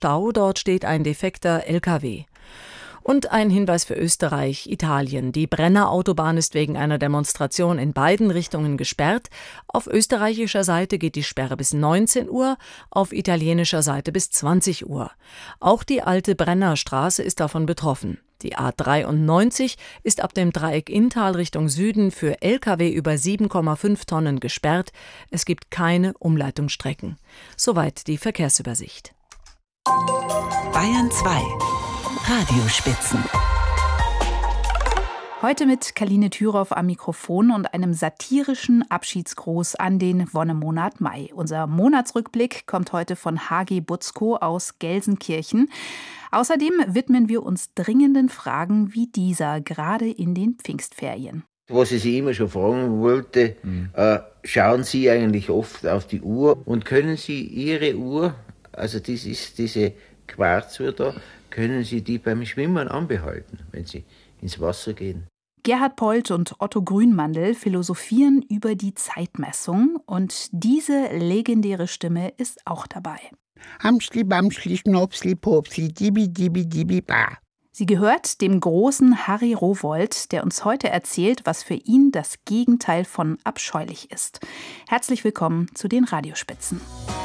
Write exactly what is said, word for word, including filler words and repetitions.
Stau, dort steht ein defekter L K W. Und ein Hinweis für Österreich, Italien. Die Brenner-Autobahn ist wegen einer Demonstration in beiden Richtungen gesperrt. Auf österreichischer Seite geht die Sperre bis neunzehn Uhr, auf italienischer Seite bis zwanzig Uhr. Auch die alte Brennerstraße ist davon betroffen. Die A dreiundneunzig ist ab dem Dreieck Inntal Richtung Süden für L K W über sieben Komma fünf Tonnen gesperrt. Es gibt keine Umleitungsstrecken. Soweit die Verkehrsübersicht. Bayern zwei. Radiospitzen. Heute mit Kaline Thüroff am Mikrofon und einem satirischen Abschiedsgruß an den Wonnemonat Mai. Unser Monatsrückblick kommt heute von H G Butzko aus Gelsenkirchen. Außerdem widmen wir uns dringenden Fragen wie dieser, gerade in den Pfingstferien. Was ich Sie immer schon fragen wollte, mhm. äh, schauen Sie eigentlich oft auf die Uhr und können Sie Ihre Uhr, also das ist diese Quarzuhr da, können Sie die beim Schwimmen anbehalten, wenn Sie ins Wasser gehen? Gerhard Polt und Otto Grünmandl philosophieren über die Zeitmessung und diese legendäre Stimme ist auch dabei. Amschli, Bamschli, Schnopsli, Popsli, Dibi, Dibi, Dibi, Ba. Sie gehört dem großen Harry Rowohlt, der uns heute erzählt, was für ihn das Gegenteil von abscheulich ist. Herzlich willkommen zu den Radiospitzen.